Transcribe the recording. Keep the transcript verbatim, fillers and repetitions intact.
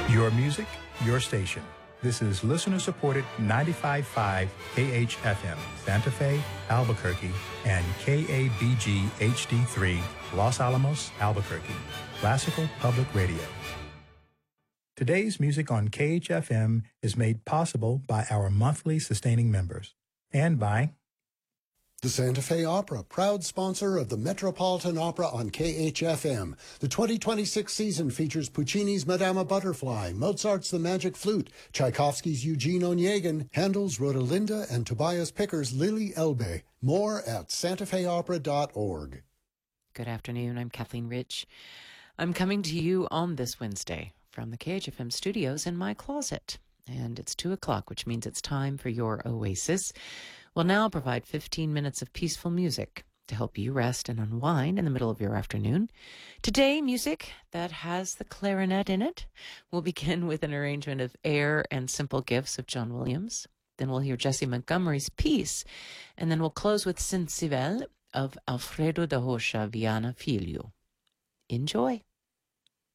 Your music, your station. This is listener-supported ninety-five point five K H F M, Santa Fe, Albuquerque, and K A B G H D three, Los Alamos, Albuquerque. Classical Public Radio. Today's music on K H F M is made possible by our monthly sustaining members and by the Santa Fe Opera, proud sponsor of the Metropolitan Opera on K H F M. The twenty twenty-six season features Puccini's Madama Butterfly, Mozart's The Magic Flute, Tchaikovsky's Eugene Onegin, Handel's Rodelinda, and Tobias Picker's Lily Elbe. More at santa fe opera dot org. Good afternoon. I'm Kathleen Rich. I'm coming to you on this Wednesday from the K H F M studios in my closet. And it's two o'clock, which means it's time for your Oasis. We'll now provide fifteen minutes of peaceful music to help you rest and unwind in the middle of your afternoon. Today, music that has the clarinet in it. We'll begin with an arrangement of Air and Simple Gifts of John Williams. Then we'll hear Jesse Montgomery's Peace. And then we'll close with Sensivel of Alfredo da Rocha Viana Filho. Enjoy.